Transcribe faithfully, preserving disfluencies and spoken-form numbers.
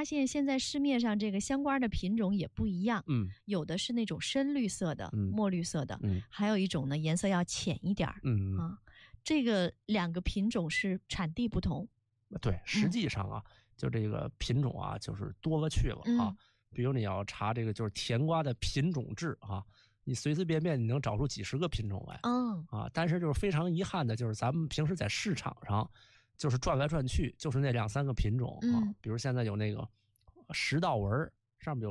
发现现在市面上这个香瓜的品种也不一样， 嗯， 有的是那种深绿色的、 嗯、 墨绿色的， 嗯， 还有一种呢颜色要浅一点， 嗯啊，这个两个品种是产地不同。 对，实际上啊，嗯、就这个品种啊，就是多了去了啊。嗯、比如你要查这个就是甜瓜的品种志啊，你随随便便你能找出几十个品种来， 嗯啊，但是就是非常遗憾的，就是咱们平时在市场上，就是转来转去，就是那两三个品种啊， 嗯、 比如现在有那个食道纹，上面有